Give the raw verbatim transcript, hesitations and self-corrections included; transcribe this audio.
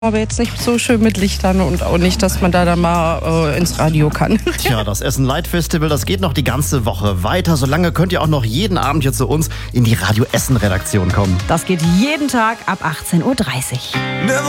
Aber jetzt nicht so schön mit Lichtern und auch nicht, dass man da dann mal äh, ins Radio kann. Tja, das Essen Light Festival, das geht noch die ganze Woche weiter. Solange könnt ihr auch noch jeden Abend hier zu uns in die Radio Essen Redaktion kommen. Das geht jeden Tag ab achtzehn Uhr dreißig.